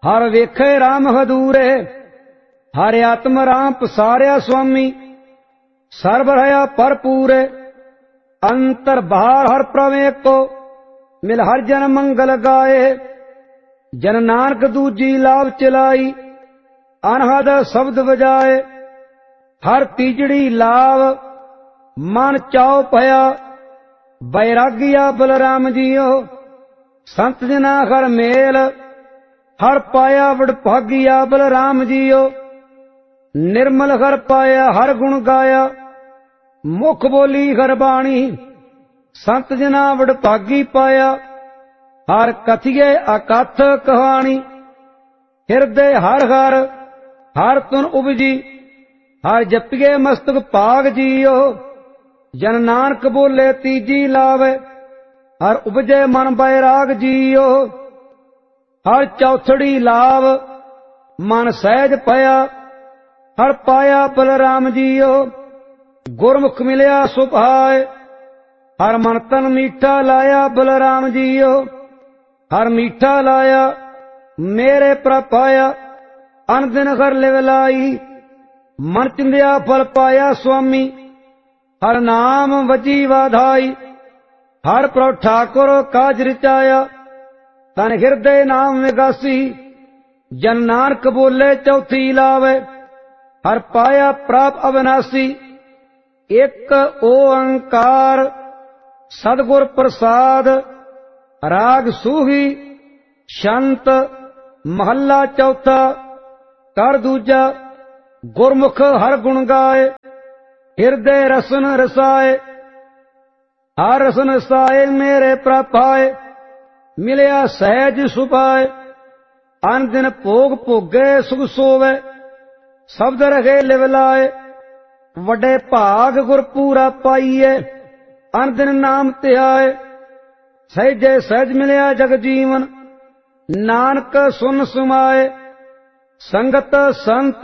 ਹਰ ਵੇਖੇ ਰਾਮ ਹਦੂਰੇ, ਹਰਿ ਆਤਮ ਰਾਮ ਪਸਾਰਿਆ ਸੁਆਮੀ। ਸਰਬ ਰਹਾ ਭਰਪੂਰੇ, ਅੰਤਰ ਬਾਹਰ ਹਰ ਪ੍ਰਭ ਏਕੋ, ਮਿਲ ਹਰ ਜਨ ਮੰਗਲ ਗਾਏ। ਜਨ ਨਾਨਕ ਦੂਜੀ ਲਾਭ ਚਲਾਈ, ਅਨਹਦ ਸ਼ਬਦ ਵਜਾਏ। ਹਰ ਤੀਜੜੀ ਲਾਭ ਮਨ ਚਾਉ ਭਇਆ, ਬੈਰਾਗੀਆ ਬਲਰਾਮ ਜੀਓ। ਸੰਤ ਜਨਾ ਹਰ ਮੇਲ, ਹਰ ਪਾਇਆ ਵਡਭਾਗੀਆ ਬਲਰਾਮ ਜੀਓ। ਨਿਰਮਲ ਹਰ ਪਾਇਆ, ਹਰ ਗੁਣ ਗਾਇਆ, ਮੁਖ ਬੋਲੀ ਹਰ ਬਾਣੀ। ਸੰਤ ਜਨਾ ਵਡਭਾਗੀ ਪਾਇਆ, ਹਰ ਕਥੀਏ ਅਕਥ ਕਹਾਣੀ। ਹਿਰਦੇ ਹਰ ਹਰ, ਹਰ ਤੁਨ ਉਪਜੀ, ਹਰ ਜਪੀਏ ਮਸਤਕ ਭਾਗ ਜੀਓ। ਜਨ ਨਾਨਕ ਬੋਲੇ ਤੀਜੀ ਲਾਵੇ, ਹਰ ਉਪਜੇ ਮਨ ਬੈਰਾਗ ਜੀਓ। ਹਰ ਚੌਥੜੀ ਲਾਭ ਮਨ ਸਹਿਜ ਭਇਆ, ਹਰ ਪਾਇਆ ਬਲਰਾਮ ਜੀਓ। ਗੁਰਮੁਖ ਮਿਲਿਆ ਸੁਭਾਏ, ਹਰ ਮਨ ਤਨ ਮੀਠਾ ਲਾਇਆ ਬਲਰਾਮ ਜੀਓ। ਹਰ ਮੀਠਾ ਲਾਇਆ ਮੇਰੇ ਪ੍ਰਭ ਪਾਇਆ, ਅਨ ਦਿਨ ਹਰ ਲਿਵ ਲਾਈ। ਮਨ ਚਿੰਦਿਆ ਫਲ ਪਾਇਆ ਸੁਆਮੀ, ਹਰ ਨਾਮ ਵਜੀ ਵਾਧਾਈ। ਹਰ ਪ੍ਰਭ ਠਾਕੁਰ ਕਾਜ ਰਚਾਇਆ, ਤਨ ਹਿਰਦੇ ਨਾਮ ਵਿਗਾਸੀ। ਜਨ ਨਾਨਕ ਬੋਲੇ ਚੌਥੀ ਲਾਵੇ, ਹਰ ਪਾਇਆ ਪ੍ਰਭ ਅਵਿਨਾਸੀ। ਇੱਕ ਓੰਕਾਰ ਸਤਿਗੁਰ ਪ੍ਰਸਾਦ, ਰਾਗ ਸੂਹੀ ਸ਼ੰਤ। ਮਹੱਲਾ ਚੌਥਾ ਕਰ ਦੂਜਾ, ਗੁਰਮੁਖ ਹਰ ਗੁਣ ਗਾਏ, ਹਿਰਦੇ ਰਸਨ ਰਸਾਏ। ਹਰ ਰਸਨ ਰਸਾਏ ਮੇਰੇ ਪ੍ਰਭ ਪਾਏ, ਮਿਲਿਆ ਸਹਿਜ ਸੁਭਾਏ। ਅਨ ਦਿਨ ਭੋਗ ਭੋਗੇ ਸੁਖ ਸੋਵੇ, ਸ਼ਬਦ ਰਖੇ ਲਿਵ ਲਾਏ। ਵੱਡੇ ਭਾਗ ਗੁਰ ਪੂਰਾ ਪਾਈਏ, ਅਨ ਦਿਨ ਨਾਮ ਧਿਆਏ। ਸਹਿਜੇ ਸਹਿਜ ਮਿਲਿਆ ਜਗ ਜੀਵਨ, ਨਾਨਕ ਸੁਨ ਸਮਾਏ। ਸੰਗਤ ਸੰਤ